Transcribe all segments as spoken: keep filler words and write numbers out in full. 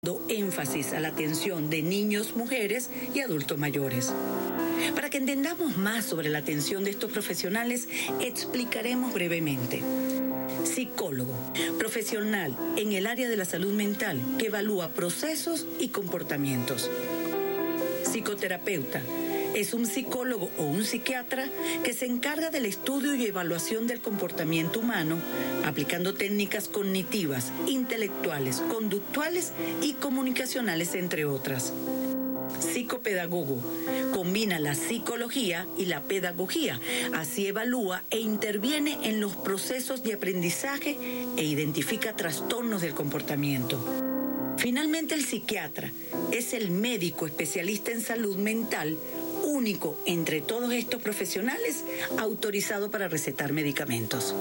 dando énfasis a la atención de niños, mujeres y adultos mayores. Para que entendamos más sobre la atención de estos profesionales, explicaremos brevemente. Psicólogo, profesional en el área de la salud mental que evalúa procesos y comportamientos. Psicoterapeuta, es un psicólogo o un psiquiatra que se encarga del estudio y evaluación del comportamiento humano, aplicando técnicas cognitivas, intelectuales, conductuales y comunicacionales, entre otras. Psicopedagogo, combina la psicología y la pedagogía, así evalúa e interviene en los procesos de aprendizaje e identifica trastornos del comportamiento. Finalmente, el psiquiatra es el médico especialista en salud mental, único entre todos estos profesionales autorizado para recetar medicamentos.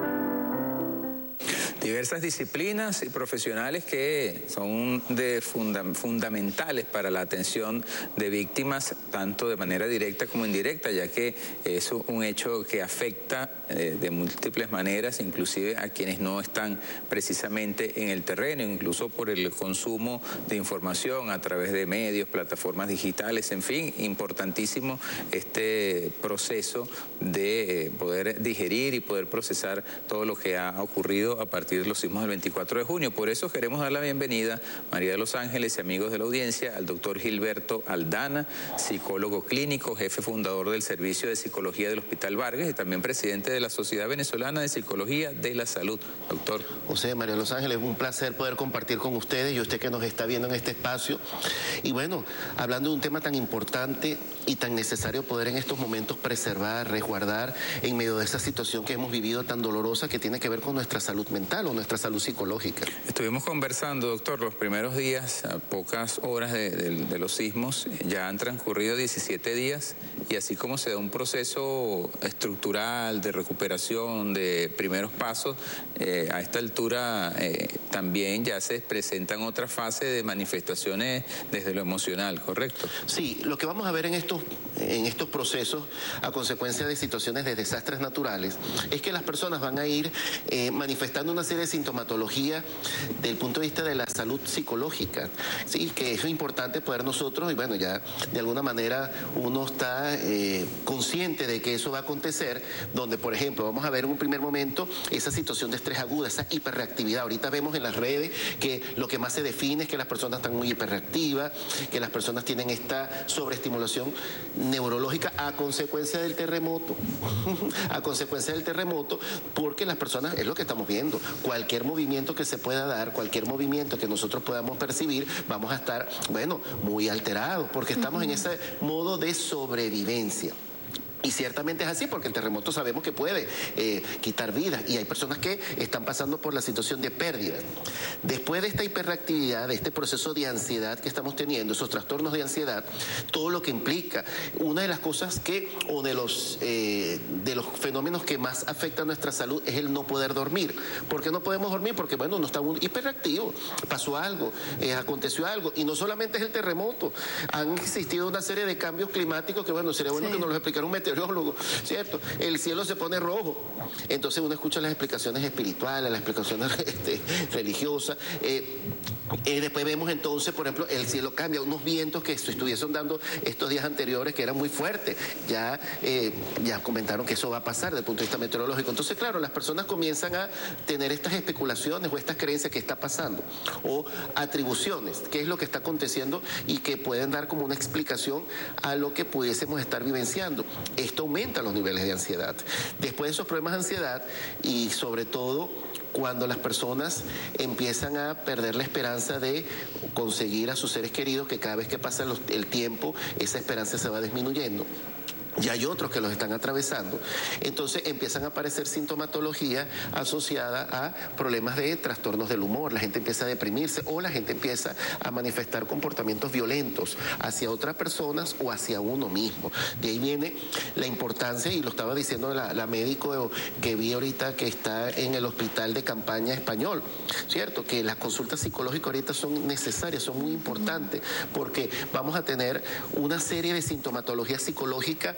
Diversas disciplinas y profesionales que son de funda fundamentales para la atención de víctimas, tanto de manera directa como indirecta, ya que es un hecho que afecta eh, de múltiples maneras, inclusive a quienes no están precisamente en el terreno, incluso por el consumo de información a través de medios, plataformas digitales, en fin, importantísimo este proceso de eh, poder digerir y poder procesar todo lo que ha ocurrido a partir de los sismos del veinticuatro de junio. Por eso queremos dar la bienvenida, María de los Ángeles y amigos de la audiencia, al doctor Gilberto Aldana, psicólogo clínico, jefe fundador del Servicio de Psicología del Hospital Vargas y también presidente de la Sociedad Venezolana de Psicología de la Salud. Doctor. José, María de los Ángeles, un placer poder compartir con ustedes y usted que nos está viendo en este espacio. Y bueno, hablando de un tema tan importante y tan necesario poder en estos momentos preservar, resguardar en medio de esa situación que hemos vivido tan dolorosa que tiene que ver con nuestra salud mental o nuestra salud psicológica. Estuvimos conversando, doctor, los primeros días, a pocas horas de, de, de los sismos, ya han transcurrido diecisiete días y así como se da un proceso estructural de recuperación, de primeros pasos, eh, a esta altura eh, también ya se presentan otra fase de manifestaciones desde lo emocional, ¿correcto? Sí, lo que vamos a ver en estos, en estos procesos a consecuencia de situaciones de desastres naturales es que las personas van a ir eh, manifestando una serie de sintomatología desde el punto de vista de la salud psicológica, sí, que es importante poder nosotros, y bueno, ya de alguna manera uno está eh, consciente de que eso va a acontecer, donde por ejemplo vamos a ver en un primer momento esa situación de estrés aguda, esa hiperreactividad. Ahorita vemos en las redes que lo que más se define es que las personas están muy hiperreactivas, que las personas tienen esta sobreestimulación neurológica a consecuencia del terremoto, a consecuencia del terremoto, porque las personas, es lo que estamos viendo, cualquier movimiento que se pueda dar, cualquier movimiento que nosotros podamos percibir, vamos a estar, bueno, muy alterados, porque estamos en ese modo de sobrevivencia. Y ciertamente es así, porque el terremoto sabemos que puede eh, quitar vidas y hay personas que están pasando por la situación de pérdida. Después de esta hiperreactividad, de este proceso de ansiedad que estamos teniendo, esos trastornos de ansiedad, todo lo que implica, una de las cosas que, o de los, eh, de los fenómenos que más afectan a nuestra salud es el no poder dormir. ¿Por qué no podemos dormir? Porque, bueno, no está un hiperreactivo, pasó algo, eh, aconteció algo, y no solamente es el terremoto, han existido una serie de cambios climáticos que, bueno, sería bueno sí. que nos lo explicara un meteorólogo, ¿cierto? El cielo se pone rojo. Entonces uno escucha las explicaciones espirituales, las explicaciones este, religiosas. Eh, eh, después vemos entonces, por ejemplo, el cielo cambia, unos vientos que estuviesen dando estos días anteriores que eran muy fuertes. Ya, eh, ya comentaron que eso va a pasar desde el punto de vista meteorológico. Entonces, claro, las personas comienzan a tener estas especulaciones o estas creencias que está pasando, o atribuciones, qué es lo que está aconteciendo y que pueden dar como una explicación a lo que pudiésemos estar vivenciando. Esto aumenta los niveles de ansiedad. Después de esos problemas de ansiedad y sobre todo cuando las personas empiezan a perder la esperanza de conseguir a sus seres queridos, que cada vez que pasa los, el tiempo, esa esperanza se va disminuyendo. Y hay otros que los están atravesando. Entonces empiezan a aparecer sintomatología asociada a problemas de trastornos del humor. La gente empieza a deprimirse o la gente empieza a manifestar comportamientos violentos hacia otras personas o hacia uno mismo. De ahí viene la importancia, y lo estaba diciendo la, la médico que vi ahorita que está en el hospital de campaña español, ¿cierto? Que las consultas psicológicas ahorita son necesarias, son muy importantes, porque vamos a tener una serie de sintomatología psicológica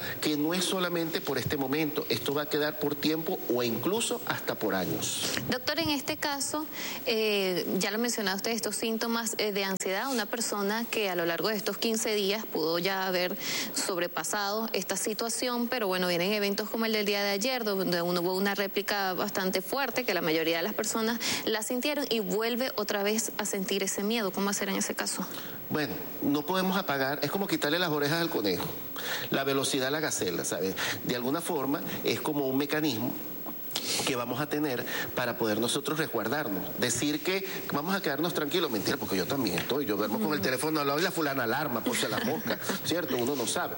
que no es solamente por este momento, esto va a quedar por tiempo o incluso hasta por años. Doctor, en este caso, eh, ya lo mencionaba usted, estos síntomas eh, de ansiedad, una persona que a lo largo de estos quince días pudo ya haber sobrepasado esta situación, pero bueno, vienen eventos como el del día de ayer, donde uno hubo una réplica bastante fuerte, que la mayoría de las personas la sintieron y vuelve otra vez a sentir ese miedo. ¿Cómo hacer en ese caso? Bueno, no podemos apagar, es como quitarle las orejas al conejo, la velocidad a la gacela, ¿sabes? De alguna forma es como un mecanismo que vamos a tener para poder nosotros resguardarnos. Decir que vamos a quedarnos tranquilos, mentira, porque yo también estoy, yo duermo con el teléfono al lado y la fulana alarma, por si la mosca, ¿cierto? Uno no sabe.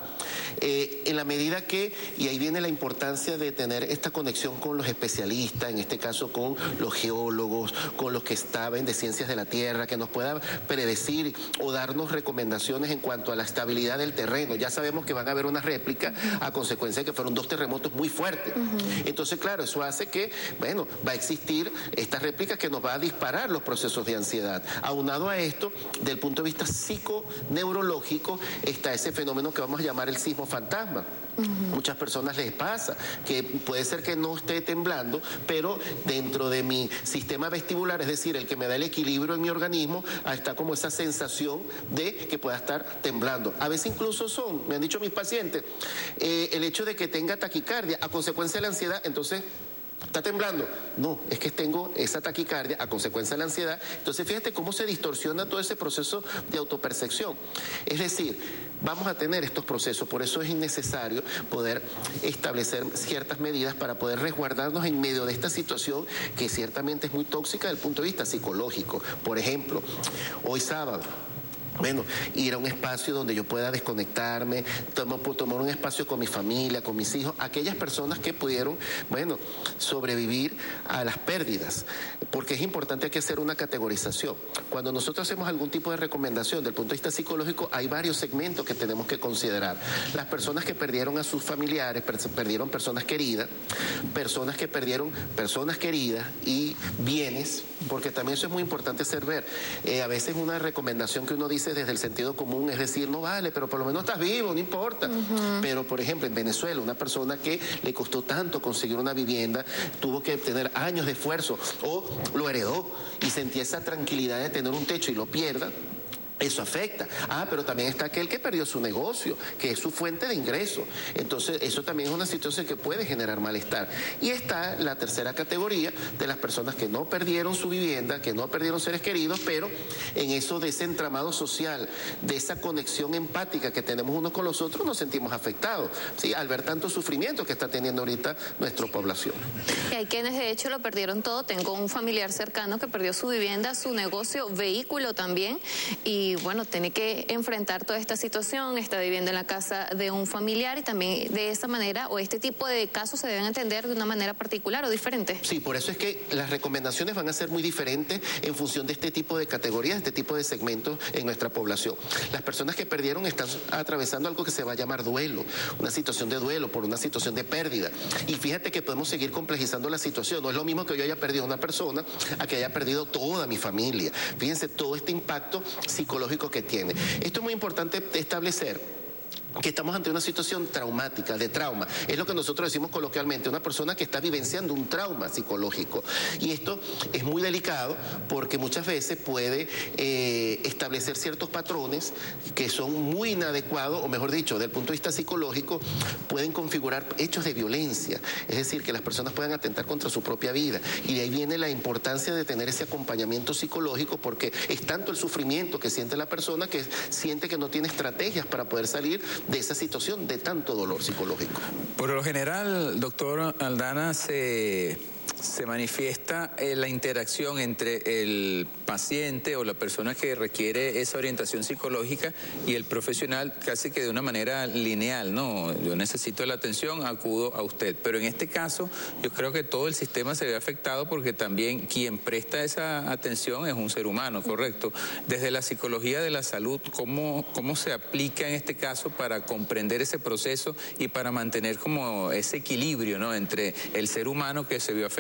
Eh, en la medida que, y ahí viene la importancia de tener esta conexión con los especialistas, en este caso con los geólogos, con los que saben de ciencias de la tierra, que nos puedan predecir o darnos recomendaciones en cuanto a la estabilidad del terreno. Ya sabemos que van a haber una réplica a consecuencia de que fueron dos terremotos muy fuertes. Uh-huh. Entonces, claro, eso hace que, bueno, va a existir esta réplica que nos va a disparar los procesos de ansiedad. Aunado a esto, del punto de vista psiconeurológico, está ese fenómeno que vamos a llamar el sismo fantasma. Uh-huh. Muchas personas les pasa que puede ser que no esté temblando, pero dentro de mi sistema vestibular, es decir, el que me da el equilibrio en mi organismo, está como esa sensación de que pueda estar temblando. A veces incluso son, me han dicho mis pacientes, eh, el hecho de que tenga taquicardia a consecuencia de la ansiedad, entonces... ¿Está temblando? No, es que tengo esa taquicardia a consecuencia de la ansiedad. Entonces, fíjate cómo se distorsiona todo ese proceso de autopercepción. Es decir, vamos a tener estos procesos, por eso es necesario poder establecer ciertas medidas para poder resguardarnos en medio de esta situación que ciertamente es muy tóxica desde el punto de vista psicológico. Por ejemplo, hoy sábado, bueno, ir a un espacio donde yo pueda desconectarme, tomar, tomar un espacio con mi familia, con mis hijos, aquellas personas que pudieron, bueno, sobrevivir a las pérdidas, porque es importante que hacer una categorización. Cuando nosotros hacemos algún tipo de recomendación desde el punto de vista psicológico, hay varios segmentos que tenemos que considerar. Las personas que perdieron a sus familiares, perdieron personas queridas, personas que perdieron personas queridas y bienes, porque también eso es muy importante hacer ver. Eh, a veces una recomendación que uno dice desde el sentido común, es decir, no vale, pero por lo menos estás vivo, no importa. Uh-huh. Pero, por ejemplo, en Venezuela, una persona que le costó tanto conseguir una vivienda, tuvo que tener años de esfuerzo, o lo heredó y sentía esa tranquilidad de tener un techo y lo pierda. Eso afecta. Ah, pero también está aquel que perdió su negocio, que es su fuente de ingreso. Entonces, eso también es una situación que puede generar malestar. Y está la tercera categoría de las personas que no perdieron su vivienda, que no perdieron seres queridos, pero en eso de ese entramado social, de esa conexión empática que tenemos unos con los otros, nos sentimos afectados, ¿sí? Al ver tanto sufrimiento que está teniendo ahorita nuestra población. Y hay quienes de hecho lo perdieron todo. Tengo un familiar cercano que perdió su vivienda, su negocio, vehículo también, y Y bueno, tiene que enfrentar toda esta situación, está viviendo en la casa de un familiar y también de esa manera o este tipo de casos se deben entender de una manera particular o diferente. Sí, por eso es que las recomendaciones van a ser muy diferentes en función de este tipo de categorías, este tipo de segmentos en nuestra población. Las personas que perdieron están atravesando algo que se va a llamar duelo, una situación de duelo por una situación de pérdida. Y fíjate que podemos seguir complejizando la situación. No es lo mismo que yo haya perdido a una persona a que haya perdido toda mi familia. Fíjense todo este impacto psicológico que tiene. Esto es muy importante establecer, que estamos ante una situación traumática, de trauma. Es lo que nosotros decimos coloquialmente, una persona que está vivenciando un trauma psicológico. Y esto es muy delicado porque muchas veces puede eh, establecer ciertos patrones que son muy inadecuados, o mejor dicho, desde el punto de vista psicológico, pueden configurar hechos de violencia. Es decir, que las personas puedan atentar contra su propia vida. Y de ahí viene la importancia de tener ese acompañamiento psicológico, porque es tanto el sufrimiento que siente la persona que siente que no tiene estrategias para poder salir de esa situación de tanto dolor psicológico. Por lo general, doctor Aldana, se, se manifiesta eh, la interacción entre el paciente o la persona que requiere esa orientación psicológica y el profesional casi que de una manera lineal, ¿no? Yo necesito la atención, acudo a usted. Pero en este caso, yo creo que todo el sistema se ve afectado porque también quien presta esa atención es un ser humano, ¿correcto? Desde la psicología de la salud, ¿cómo, cómo se aplica en este caso para comprender ese proceso y para mantener como ese equilibrio, ¿no? Entre el ser humano que se vio afectado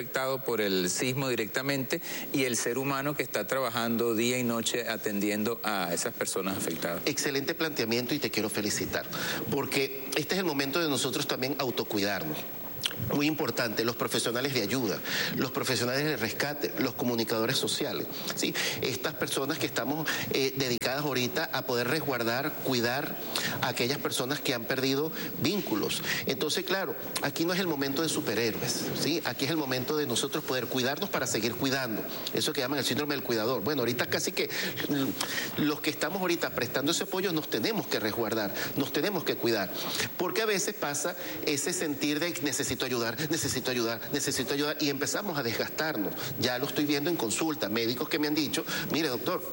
afectado por el sismo directamente y el ser humano que está trabajando día y noche atendiendo a esas personas afectadas. Excelente planteamiento y te quiero felicitar, porque este es el momento de nosotros también autocuidarnos. Muy importante, los profesionales de ayuda, los profesionales de rescate, los comunicadores sociales, ¿sí? Estas personas que estamos eh, dedicadas ahorita a poder resguardar, cuidar a aquellas personas que han perdido vínculos. Entonces, claro, aquí no es el momento de superhéroes, ¿sí? Aquí es el momento de nosotros poder cuidarnos para seguir cuidando. Eso que llaman el síndrome del cuidador. Bueno, ahorita casi que los que estamos ahorita prestando ese apoyo nos tenemos que resguardar, nos tenemos que cuidar. Porque a veces pasa ese sentir de necesito ayudar, necesito ayudar, necesito ayudar y empezamos a desgastarnos. Ya lo estoy viendo en consulta, médicos que me han dicho, mire doctor,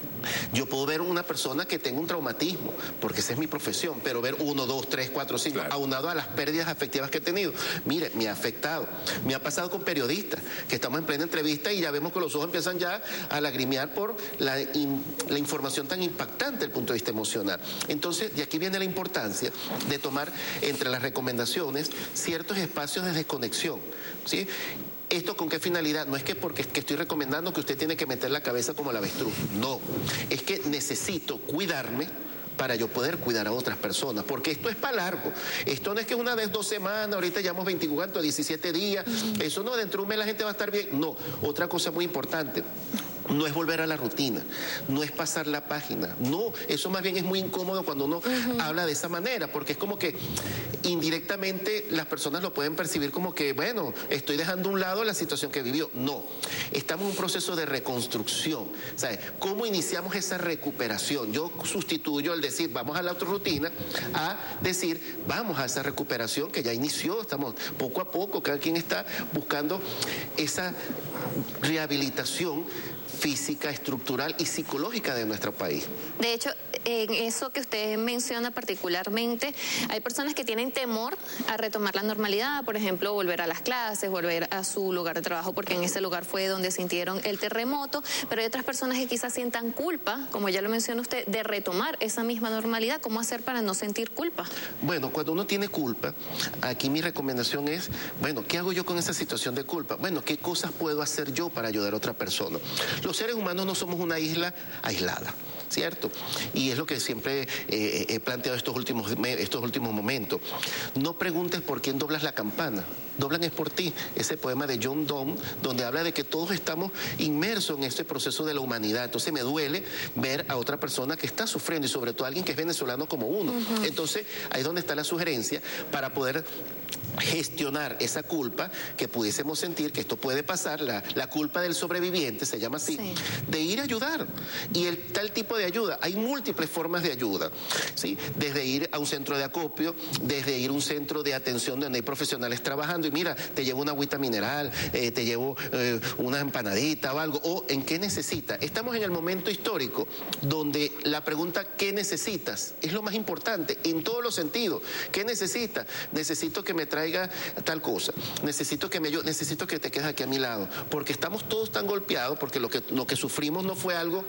yo puedo ver una persona que tenga un traumatismo, porque esa es mi profesión, pero ver uno, dos, tres, cuatro, cinco, claro, aunado a las pérdidas afectivas que he tenido, mire, me ha afectado. Me ha pasado con periodistas, que estamos en plena entrevista y ya vemos que los ojos empiezan ya a lagrimear por la, in, la información tan impactante desde el punto de vista emocional. Entonces, de aquí viene la importancia de tomar entre las recomendaciones ciertos espacios de desconexión, ¿sí? ¿Esto con qué finalidad? No es que porque que estoy recomendando que usted tiene que meter la cabeza como el avestruz. No, es que necesito cuidarme para yo poder cuidar a otras personas, porque esto es para largo. Esto no es que una vez dos semanas, ahorita llevamos veinticuatro, diecisiete días, uh-huh. Eso no, dentro de un mes la gente va a estar bien. No, otra cosa muy importante. No es volver a la rutina, no es pasar la página, no, eso más bien es muy incómodo cuando uno uh-huh. habla de esa manera, porque es como que indirectamente las personas lo pueden percibir como que, bueno, estoy dejando a un lado la situación que vivió. No, estamos en un proceso de reconstrucción, ¿sabes? ¿Cómo iniciamos esa recuperación? Yo sustituyo el decir, vamos a la otra rutina, a decir, vamos a esa recuperación que ya inició, estamos poco a poco, cada quien está buscando esa rehabilitación física, estructural y psicológica de nuestro país. De hecho, en eso que usted menciona particularmente, hay personas que tienen temor a retomar la normalidad, por ejemplo, volver a las clases, volver a su lugar de trabajo, porque en ese lugar fue donde sintieron el terremoto, pero hay otras personas que quizás sientan culpa, como ya lo menciona usted, de retomar esa misma normalidad. ¿Cómo hacer para no sentir culpa? Bueno, cuando uno tiene culpa, aquí mi recomendación es, bueno, ¿qué hago yo con esa situación de culpa? Bueno, ¿qué cosas puedo hacer yo para ayudar a otra persona? Los seres humanos no somos una isla aislada, ¿cierto? Y es lo que siempre eh, he planteado estos últimos, estos últimos momentos. No preguntes por quién doblas la campana, doblan es por ti. Ese poema de John Donne, donde habla de que todos estamos inmersos en este proceso de la humanidad. Entonces me duele ver a otra persona que está sufriendo, y sobre todo a alguien que es venezolano como uno. Uh-huh. Entonces ahí es donde está la sugerencia para poder gestionar esa culpa que pudiésemos sentir, que esto puede pasar, la, la culpa del sobreviviente, se llama así, sí, de ir a ayudar. Y el tal tipo de ayuda, hay múltiples formas de ayuda, ¿sí? Desde ir a un centro de acopio, desde ir a un centro de atención donde hay profesionales trabajando y mira, te llevo una agüita mineral, eh, te llevo eh, una empanadita o algo, o ¿en qué necesitas? Estamos en el momento histórico donde la pregunta ¿qué necesitas? Es lo más importante en todos los sentidos. ¿Qué necesitas? Necesito que me traiga tal cosa, necesito que me ayude, necesito que te quedes aquí a mi lado, porque estamos todos tan golpeados, porque lo que, lo que sufrimos no fue algo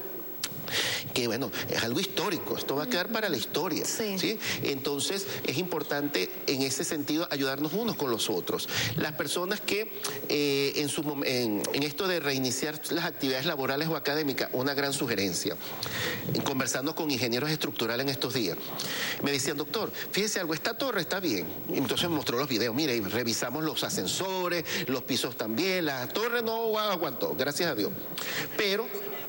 que, bueno, es algo histórico, esto va a quedar para la historia, sí. ¿sí? Entonces es importante en ese sentido ayudarnos unos con los otros. Las personas que eh, en, su, en, en esto de reiniciar las actividades laborales o académicas, una gran sugerencia, conversando con ingenieros estructurales en estos días, me decían, doctor, fíjese algo, esta torre está bien, y entonces me mostró los videos, mire, revisamos los ascensores, los pisos también, la torre no aguantó, gracias a Dios, pero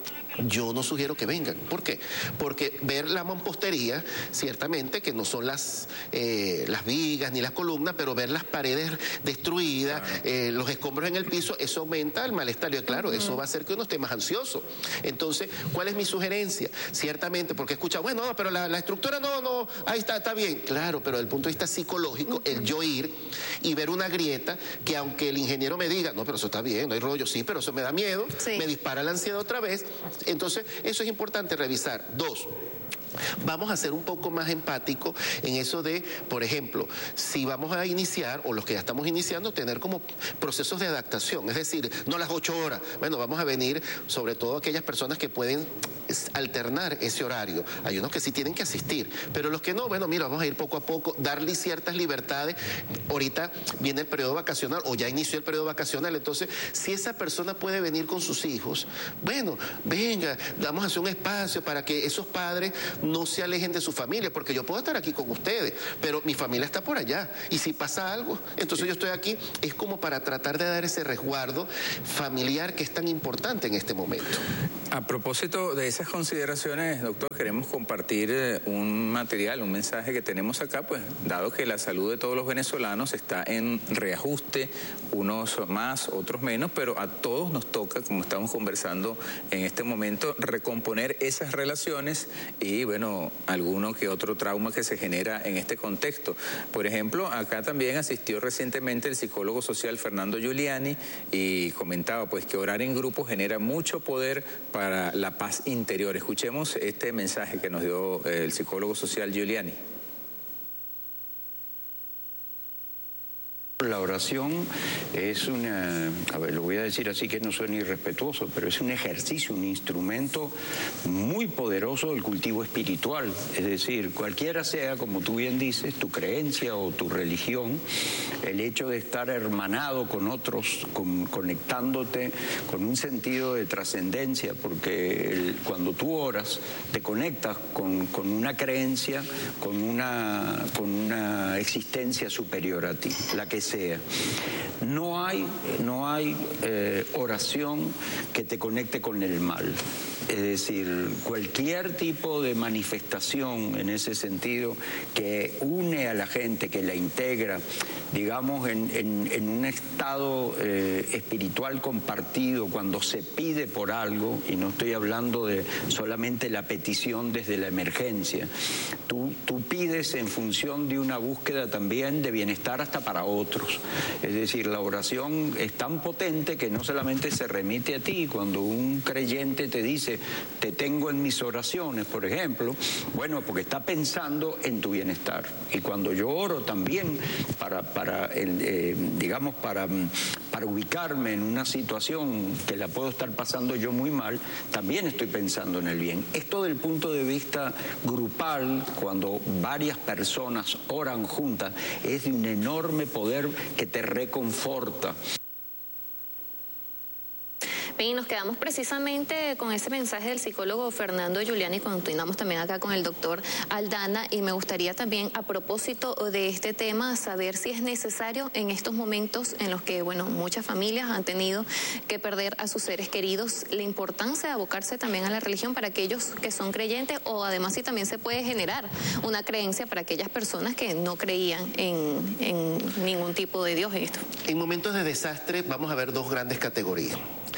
yo no sugiero que vengan. ¿Por qué? Porque ver la mampostería, ciertamente que no son las, eh, las vigas ni las columnas, pero ver las paredes destruidas, claro, eh, los escombros en el piso, eso aumenta el malestar. Y claro, uh-huh, eso va a hacer que uno esté más ansioso. Entonces, ¿cuál es mi sugerencia? Ciertamente, porque escucha, bueno, no, pero la, la estructura no, no, ahí está, está bien. Claro, pero desde el punto de vista psicológico, uh-huh, el yo ir y ver una grieta que aunque el ingeniero me diga, no, pero eso está bien, no hay rollo, sí, pero eso me da miedo, sí, me dispara la ansiedad otra vez. Entonces, eso es importante revisar. Dos, Vamos a ser un poco más empáticos en eso de, por ejemplo, si vamos a iniciar, o los que ya estamos iniciando, tener como procesos de adaptación, es decir, no las ocho horas, bueno, vamos a venir, sobre todo aquellas personas que pueden alternar ese horario. Hay unos que sí tienen que asistir, pero los que no, bueno, mira, vamos a ir poco a poco, darle ciertas libertades. Ahorita viene el periodo vacacional, o ya inició el periodo vacacional, entonces, si esa persona puede venir con sus hijos, bueno, venga, vamos a hacer un espacio para que esos padres no se alejen de su familia, porque yo puedo estar aquí con ustedes, pero mi familia está por allá, y si pasa algo, entonces yo estoy aquí, es como para tratar de dar ese resguardo familiar que es tan importante en este momento. A propósito de esas consideraciones, doctor, queremos compartir un material, un mensaje que tenemos acá, pues dado que la salud de todos los venezolanos está en reajuste, unos más, otros menos, pero a todos nos toca, como estamos conversando en este momento, recomponer esas relaciones y, bueno, alguno que otro trauma que se genera en este contexto. Por ejemplo, acá también asistió recientemente el psicólogo social Fernando Giuliani y comentaba pues que orar en grupo genera mucho poder para la paz interior. Escuchemos este mensaje que nos dio el psicólogo social Giuliani. La oración es una, a ver, lo voy a decir así que no suene irrespetuoso, pero es un ejercicio, un instrumento muy poderoso del cultivo espiritual. Es decir, cualquiera sea, como tú bien dices, tu creencia o tu religión, el hecho de estar hermanado con otros, con, conectándote con un sentido de trascendencia, porque el, cuando tú oras, te conectas con, con una creencia, con una, con una existencia superior a ti, la que sea. No hay, no hay eh, oración que te conecte con el mal. Es decir, cualquier tipo de manifestación en ese sentido que une a la gente, que la integra, digamos, en, en, en un estado eh, espiritual compartido, cuando se pide por algo, y no estoy hablando de solamente la petición desde la emergencia, tú, tú pides en función de una búsqueda también de bienestar hasta para otros. Es decir, la oración es tan potente que no solamente se remite a ti. Cuando un creyente te dice, te tengo en mis oraciones, por ejemplo, bueno, porque está pensando en tu bienestar. Y cuando yo oro también para, para el, eh, digamos, para, para ubicarme en una situación que la puedo estar pasando yo muy mal, también estoy pensando en el bien. Esto del punto de vista grupal, cuando varias personas oran juntas, es de un enorme poder que te reconforta. Y nos quedamos precisamente con ese mensaje del psicólogo Fernando Giuliani, continuamos también acá con el doctor Aldana, y me gustaría también, a propósito de este tema, saber si es necesario en estos momentos en los que, bueno, muchas familias han tenido que perder a sus seres queridos, la importancia de abocarse también a la religión para aquellos que son creyentes, o además si también se puede generar una creencia para aquellas personas que no creían en, en ningún tipo de Dios en esto. En momentos de desastre vamos a ver dos grandes categorías.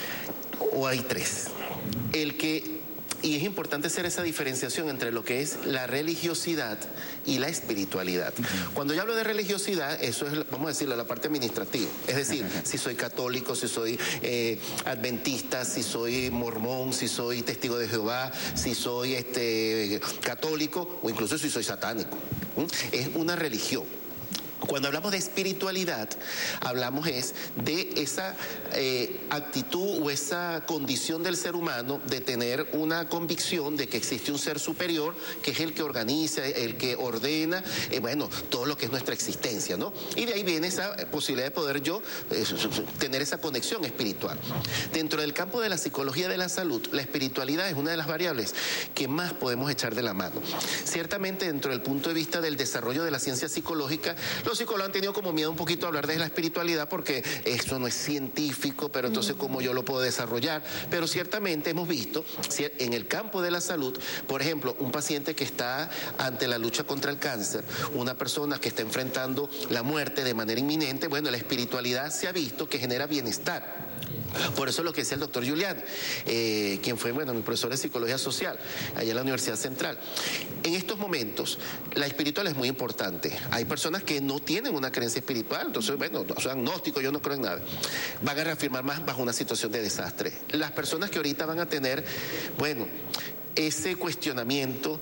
O hay tres. El que, y es importante hacer esa diferenciación entre lo que es la religiosidad y la espiritualidad. Uh-huh. Cuando yo hablo de religiosidad, eso es, vamos a decirlo, la parte administrativa. Es decir, uh-huh. si soy católico, si soy eh, adventista, si soy mormón, si soy testigo de Jehová, si soy este, católico, o incluso si soy satánico. ¿Mm? Es una religión. Cuando hablamos de espiritualidad, hablamos es de esa eh, actitud o esa condición del ser humano de tener una convicción de que existe un ser superior que es el que organiza, el que ordena, eh, bueno, todo lo que es nuestra existencia, ¿no? Y de ahí viene esa posibilidad de poder yo eh, tener esa conexión espiritual. Dentro del campo de la psicología de la salud, la espiritualidad es una de las variables que más podemos echar de la mano. Ciertamente, dentro del punto de vista del desarrollo de la ciencia psicológica, los psicólogos han tenido como miedo un poquito a hablar de la espiritualidad porque esto no es científico, pero entonces ¿cómo yo lo puedo desarrollar? Pero ciertamente hemos visto en el campo de la salud, por ejemplo, un paciente que está ante la lucha contra el cáncer, una persona que está enfrentando la muerte de manera inminente, bueno, la espiritualidad se ha visto que genera bienestar. Por eso es lo que decía el doctor Giuliani, eh, quien fue, bueno, mi profesor de psicología social allá en la Universidad Central. En estos momentos, la espiritual es muy importante. Hay personas que no tienen una creencia espiritual, entonces, bueno, soy agnóstico, yo no creo en nada. Van a reafirmar más bajo una situación de desastre. Las personas que ahorita van a tener, bueno, ese cuestionamiento,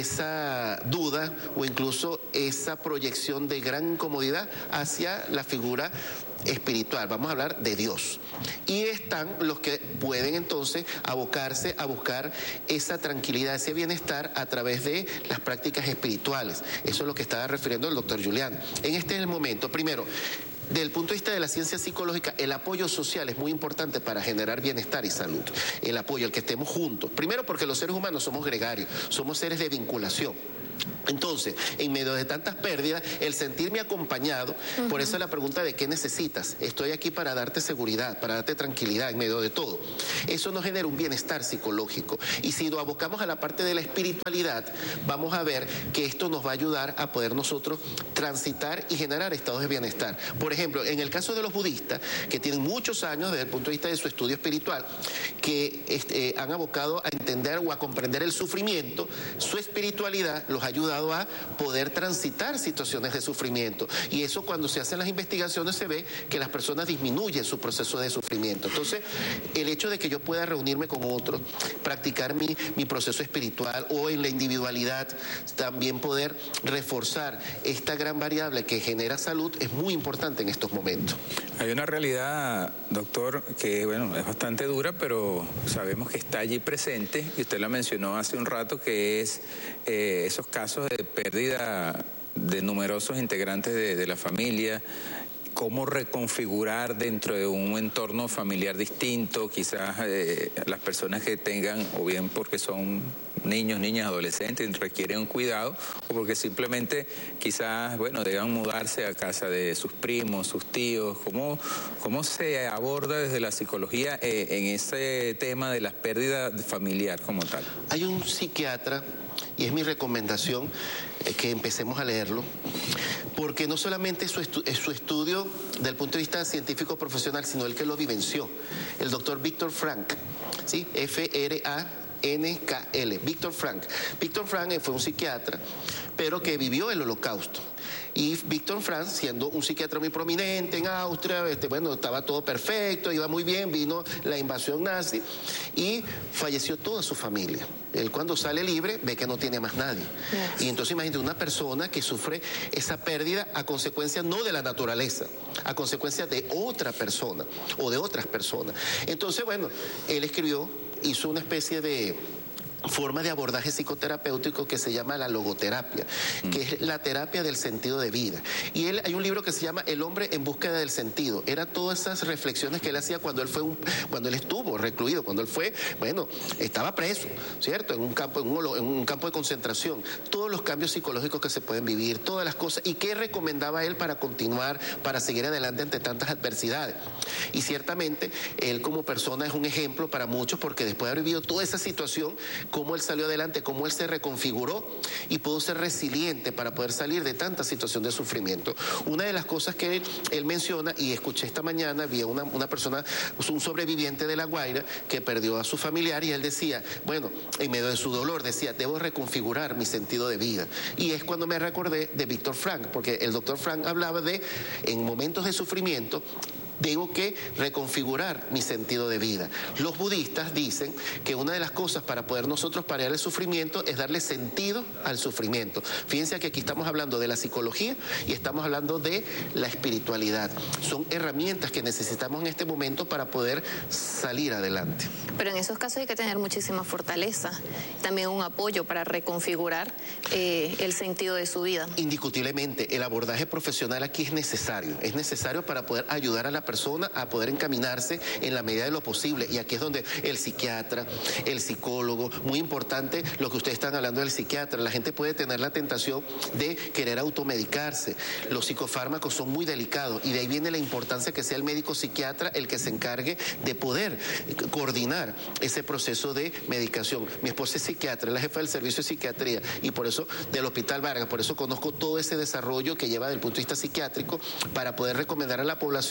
esa duda o incluso esa proyección de gran incomodidad hacia la figura espiritual, vamos a hablar de Dios. Y están los que pueden entonces abocarse a buscar esa tranquilidad, ese bienestar a través de las prácticas espirituales. Eso es lo que estaba refiriendo el doctor Julián. En este es el momento, primero, desde el punto de vista de la ciencia psicológica, el apoyo social es muy importante para generar bienestar y salud. El apoyo, el que estemos juntos. Primero porque los seres humanos somos gregarios, somos seres de vinculación. Entonces, en medio de tantas pérdidas, el sentirme acompañado, uh-huh. por eso la pregunta de qué necesitas. Estoy aquí para darte seguridad, para darte tranquilidad en medio de todo. Eso nos genera un bienestar psicológico. Y si nos abocamos a la parte de la espiritualidad, vamos a ver que esto nos va a ayudar a poder nosotros transitar y generar estados de bienestar. Por ejemplo, en el caso de los budistas, que tienen muchos años desde el punto de vista de su estudio espiritual, que este, han abocado a entender o a comprender el sufrimiento, su espiritualidad los ha ayudado a poder transitar situaciones de sufrimiento. Y eso, cuando se hacen las investigaciones, se ve que las personas disminuyen su proceso de sufrimiento. Entonces, el hecho de que yo pueda reunirme con otros, practicar mi, mi proceso espiritual o en la individualidad, también poder reforzar esta gran variable que genera salud, es muy importante en estos momentos. Hay una realidad, doctor, que bueno, es bastante dura, pero sabemos que está allí presente, y usted la mencionó hace un rato, que es eh, esos casos de pérdida de numerosos integrantes de, de la familia. Cómo reconfigurar dentro de un entorno familiar distinto, quizás eh, las personas que tengan, o bien porque son niños, niñas, adolescentes, requieren un cuidado, o porque simplemente quizás, bueno, deban mudarse a casa de sus primos, sus tíos. ¿Cómo, cómo se aborda desde la psicología eh, en ese tema de la pérdida familiar como tal? Hay un psiquiatra, y es mi recomendación eh, que empecemos a leerlo, porque no solamente es su, estu es su estudio desde el punto de vista científico profesional, sino el que lo vivenció, el doctor Viktor Frankl, ¿sí? F R A N K L, Viktor Frankl. Viktor Frankl fue un psiquiatra, pero que vivió el Holocausto. Y Viktor Frankl, siendo un psiquiatra muy prominente en Austria, este, bueno, estaba todo perfecto, iba muy bien, vino la invasión nazi y falleció toda su familia. Él, cuando sale libre, ve que no tiene más nadie. Yes. Y entonces imagínate una persona que sufre esa pérdida a consecuencia no de la naturaleza, a consecuencia de otra persona o de otras personas. Entonces, bueno, él escribió, hizo una especie de forma de abordaje psicoterapéutico que se llama la logoterapia, mm. que es la terapia del sentido de vida. Y él, hay un libro que se llama El hombre en búsqueda del sentido. Era todas esas reflexiones que él hacía cuando él fue un, cuando él estuvo recluido, cuando él fue, bueno, estaba preso, ¿cierto? En un campo, en un, en un campo de concentración. Todos los cambios psicológicos que se pueden vivir, todas las cosas, y qué recomendaba él para continuar, para seguir adelante ante tantas adversidades. Y ciertamente, él como persona es un ejemplo para muchos, porque después de haber vivido toda esa situación, cómo él salió adelante, cómo él se reconfiguró y pudo ser resiliente para poder salir de tanta situación de sufrimiento. Una de las cosas que él, él menciona, y escuché esta mañana, vi a una, una persona, un sobreviviente de La Guaira, que perdió a su familiar, y él decía, bueno, en medio de su dolor, decía, debo reconfigurar mi sentido de vida. Y es cuando me recordé de Viktor Frankl, porque el doctor Frankl hablaba de, en momentos de sufrimiento, tengo que reconfigurar mi sentido de vida. Los budistas dicen que una de las cosas para poder nosotros paliar el sufrimiento es darle sentido al sufrimiento. Fíjense que aquí estamos hablando de la psicología y estamos hablando de la espiritualidad. Son herramientas que necesitamos en este momento para poder salir adelante. Pero en esos casos hay que tener muchísima fortaleza, también un apoyo para reconfigurar eh, el sentido de su vida. Indiscutiblemente, el abordaje profesional aquí es necesario. Es necesario para poder ayudar a la persona a poder encaminarse en la medida de lo posible. Y aquí es donde el psiquiatra, el psicólogo, muy importante lo que ustedes están hablando del psiquiatra, la gente puede tener la tentación de querer automedicarse. Los psicofármacos son muy delicados y de ahí viene la importancia que sea el médico psiquiatra el que se encargue de poder coordinar ese proceso de medicación. Mi esposa es psiquiatra, es la jefa del servicio de psiquiatría y por eso del Hospital Vargas, por eso conozco todo ese desarrollo que lleva desde el punto de vista psiquiátrico para poder recomendar a la población la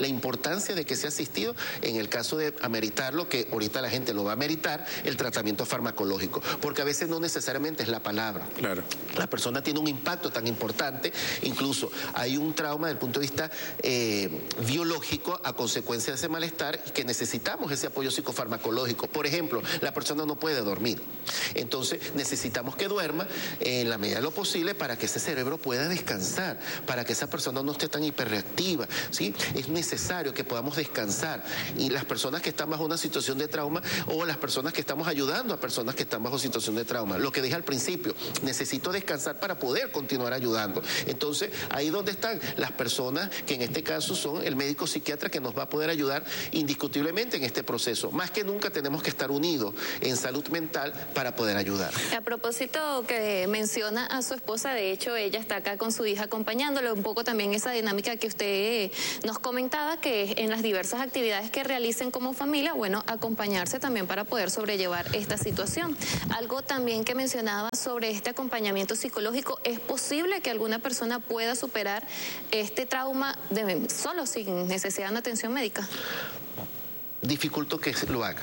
la importancia de que sea asistido en el caso de ameritarlo, que ahorita la gente lo va a ameritar, el tratamiento farmacológico, porque a veces no necesariamente es la palabra. Claro. La persona tiene un impacto tan importante, incluso hay un trauma desde el punto de vista eh, biológico a consecuencia de ese malestar, que necesitamos ese apoyo psicofarmacológico. Por ejemplo, la persona no puede dormir, entonces necesitamos que duerma en la medida de lo posible para que ese cerebro pueda descansar, para que esa persona no esté tan hiperreactiva, ¿sí? Es necesario que podamos descansar, y las personas que están bajo una situación de trauma, o las personas que estamos ayudando a personas que están bajo situación de trauma, lo que dije al principio, necesito descansar para poder continuar ayudando. Entonces, ahí donde están las personas que en este caso son el médico psiquiatra, que nos va a poder ayudar indiscutiblemente en este proceso. Más que nunca tenemos que estar unidos en salud mental para poder ayudar. A propósito que menciona a su esposa, de hecho ella está acá con su hija acompañándolo, un poco también esa dinámica que usted nos comentaba, que en las diversas actividades que realicen como familia, bueno, acompañarse también para poder sobrellevar esta situación. Algo también que mencionaba sobre este acompañamiento psicológico, ¿es posible que alguna persona pueda superar este trauma de, solo sin necesidad de una atención médica? Dificulto que lo haga.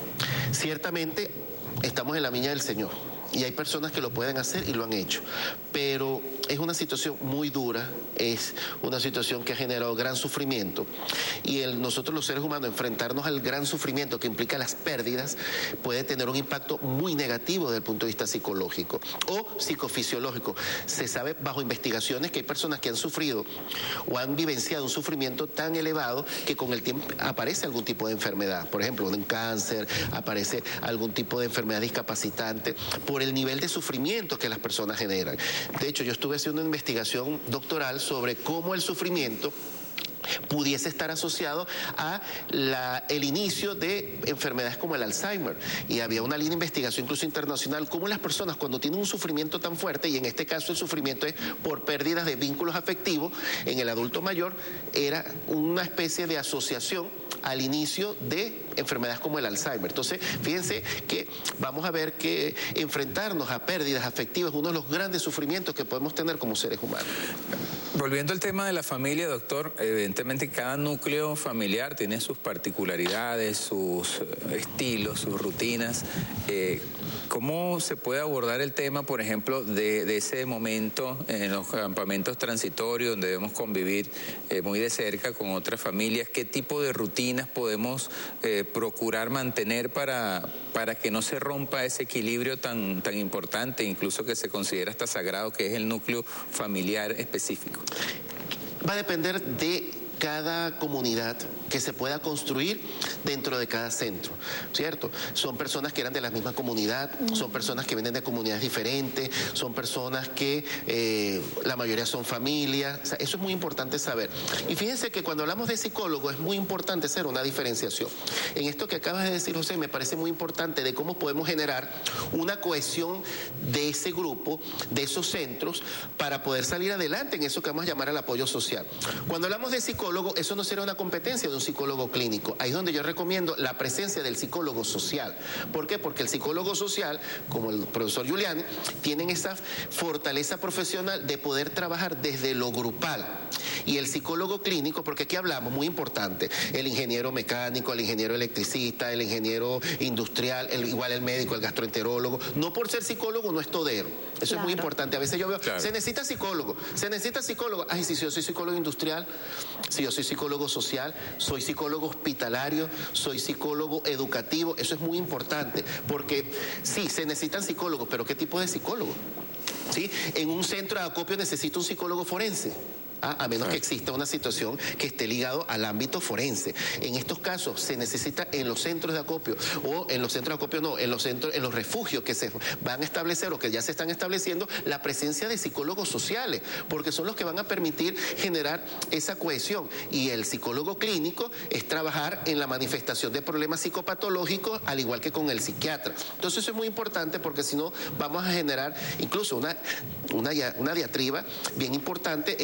Ciertamente estamos en la viña del Señor y hay personas que lo pueden hacer y lo han hecho, pero es una situación muy dura, es una situación que ha generado gran sufrimiento, y el, nosotros los seres humanos enfrentarnos al gran sufrimiento que implica las pérdidas puede tener un impacto muy negativo desde el punto de vista psicológico o psicofisiológico. Se sabe bajo investigaciones que hay personas que han sufrido o han vivenciado un sufrimiento tan elevado que con el tiempo aparece algún tipo de enfermedad, por ejemplo un cáncer, aparece algún tipo de enfermedad discapacitante por el nivel de sufrimiento que las personas generan. De hecho, yo estuve haciendo una investigación doctoral sobre cómo el sufrimiento pudiese estar asociado a la, el inicio de enfermedades como el Alzheimer, y había una línea de investigación incluso internacional, cómo las personas cuando tienen un sufrimiento tan fuerte, y en este caso el sufrimiento es por pérdidas de vínculos afectivos en el adulto mayor, era una especie de asociación al inicio de enfermedades como el Alzheimer. Entonces, fíjense que vamos a ver que enfrentarnos a pérdidas afectivas es uno de los grandes sufrimientos que podemos tener como seres humanos. Volviendo al tema de la familia, doctor, evidentemente cada núcleo familiar tiene sus particularidades, sus estilos, sus rutinas. Eh, ¿Cómo se puede abordar el tema, por ejemplo, de, de ese momento en los campamentos transitorios donde debemos convivir eh, muy de cerca con otras familias? ¿Qué tipo de rutinas podemos eh, procurar mantener para, para que no se rompa ese equilibrio tan, tan importante, incluso que se considera hasta sagrado, que es el núcleo familiar específico? Va a depender de cada comunidad que se pueda construir dentro de cada centro, ¿cierto? Son personas que eran de la misma comunidad, son personas que vienen de comunidades diferentes, son personas que eh, la mayoría son familias, o sea, eso es muy importante saber. Y fíjense que cuando hablamos de psicólogo es muy importante hacer una diferenciación. En esto que acabas de decir, José, me parece muy importante de cómo podemos generar una cohesión de ese grupo, de esos centros, para poder salir adelante en eso que vamos a llamar el apoyo social. Cuando hablamos de psicólogo, eso no será una competencia de un psicólogo clínico. Ahí es donde yo recomiendo la presencia del psicólogo social. ¿Por qué? Porque el psicólogo social, como el profesor Giuliani, tienen esa fortaleza profesional de poder trabajar desde lo grupal. Y el psicólogo clínico, porque aquí hablamos, muy importante, el ingeniero mecánico, el ingeniero electricista, el ingeniero industrial, el, igual el médico, el gastroenterólogo, no por ser psicólogo no es todero. Eso claro. Es muy importante. A veces yo veo, claro. se necesita psicólogo, se necesita psicólogo. Ay, si yo soy psicólogo industrial, si yo soy psicólogo social, soy psicólogo hospitalario, soy psicólogo educativo, eso es muy importante, porque sí, se necesitan psicólogos, pero ¿qué tipo de psicólogo? ¿Sí? En un centro de acopio necesito un psicólogo forense. Ah, a menos que exista una situación que esté ligado al ámbito forense. En estos casos se necesita en los centros de acopio, o en los centros de acopio no, en los centros, en los refugios que se van a establecer o que ya se están estableciendo, la presencia de psicólogos sociales, porque son los que van a permitir generar esa cohesión. Y el psicólogo clínico es trabajar en la manifestación de problemas psicopatológicos, al igual que con el psiquiatra. Entonces eso es muy importante, porque si no vamos a generar incluso una, una, una diatriba bien importante en no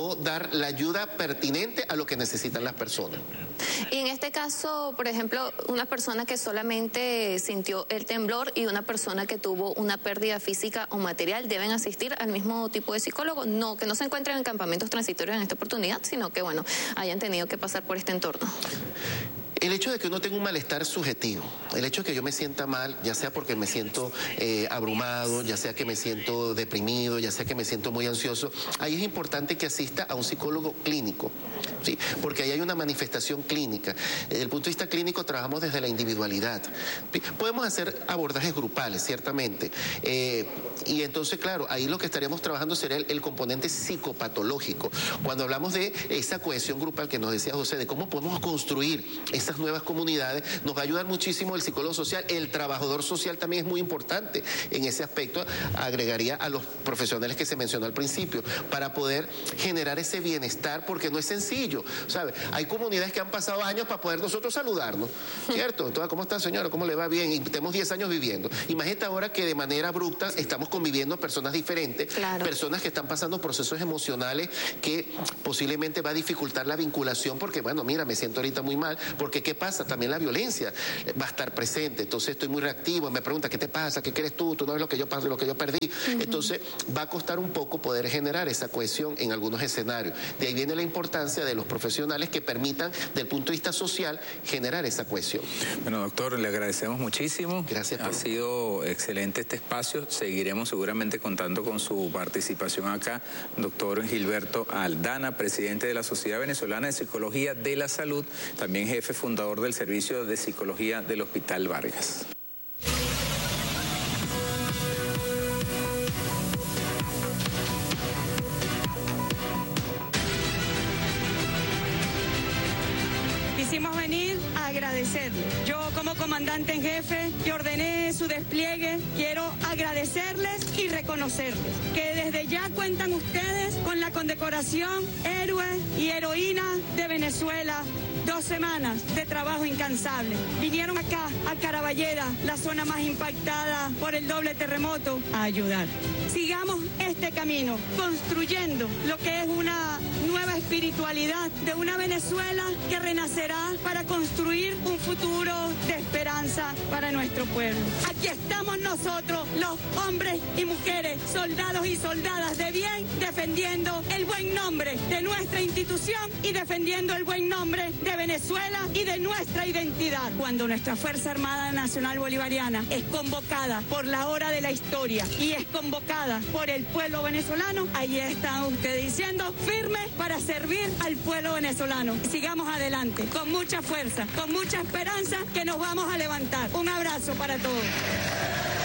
no dar la ayuda pertinente a lo que necesitan las personas. Y en este caso, por ejemplo, una persona que solamente sintió el temblor y una persona que tuvo una pérdida física o material, ¿deben asistir al mismo tipo de psicólogo? No, que no se encuentren en campamentos transitorios en esta oportunidad, sino que, bueno, hayan tenido que pasar por este entorno. El hecho de que uno tenga un malestar subjetivo, el hecho de que yo me sienta mal, ya sea porque me siento eh, abrumado, ya sea que me siento deprimido, ya sea que me siento muy ansioso, ahí es importante que asista a un psicólogo clínico, ¿sí? Porque ahí hay una manifestación clínica. Desde el punto de vista clínico trabajamos desde la individualidad. Podemos hacer abordajes grupales, ciertamente, eh, y entonces, claro, ahí lo que estaríamos trabajando sería el, el componente psicopatológico. Cuando hablamos de esa cohesión grupal que nos decía José, de cómo podemos construir esas nuevas comunidades, nos va a ayudar muchísimo el psicólogo social. El trabajador social también es muy importante en ese aspecto. Agregaría a los profesionales que se mencionó al principio para poder generar ese bienestar, porque no es sencillo, ¿sabe? Hay comunidades que han pasado años para poder nosotros saludarnos, ¿cierto? Entonces, ¿cómo está, señora? ¿Cómo le va? Bien. Y tenemos diez años viviendo. Imagínate ahora que de manera abrupta estamos conviviendo personas diferentes, claro, personas que están pasando procesos emocionales que posiblemente va a dificultar la vinculación, porque, bueno, mira, me siento ahorita muy mal, porque ¿qué pasa? También la violencia va a estar presente. Entonces estoy muy reactivo, me pregunta, ¿qué te pasa? ¿Qué crees tú? Tú no ves lo que yo paso, lo que yo perdí. Uh-huh. Entonces va a costar un poco poder generar esa cohesión en algunos escenarios. De ahí viene la importancia de los profesionales que permitan, desde el punto de vista social, generar esa cohesión. Bueno, doctor, le agradecemos muchísimo. Gracias. Ha sido excelente este espacio. Seguiremos seguramente contando con su participación acá. Doctor Gilberto Aldana, presidente de la Sociedad Venezolana de Psicología de la Salud, también jefe fundador del Servicio de Psicología del Hospital Vargas. Quisimos venir a agradecerle. Yo, como comandante en jefe que ordené su despliegue, quiero agradecerles y reconocerles que desde ya cuentan ustedes con la condecoración Héroe y Heroína de Venezuela. Dos semanas de trabajo incansable. Vinieron acá, a Caraballeda, la zona más impactada por el doble terremoto, a ayudar. Sigamos este camino, construyendo lo que es una nueva espiritualidad de una Venezuela que renacerá para construir un futuro de esperanza para nuestro pueblo. Aquí estamos nosotros, los hombres y mujeres, soldados y soldadas de bien, defendiendo el buen nombre de nuestra institución y defendiendo el buen nombre de Venezuela y de nuestra identidad. Cuando nuestra Fuerza Armada Nacional Bolivariana es convocada por la hora de la historia y es convocada por el pueblo venezolano, ahí están ustedes diciendo firme para servir al pueblo venezolano. Sigamos adelante, con mucha fuerza, con mucha esperanza, que nos vamos a levantar. Un abrazo para todos.